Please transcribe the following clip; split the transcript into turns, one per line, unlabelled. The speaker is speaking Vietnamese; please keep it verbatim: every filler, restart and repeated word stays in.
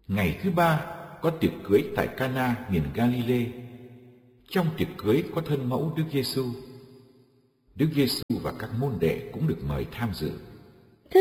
Ngày thứ ba có tiệc cưới tại Cana miền Galilee. Trong tiệc cưới có thân mẫu Đức Giêsu. Đức Giêsu và các môn đệ cũng được mời tham dự.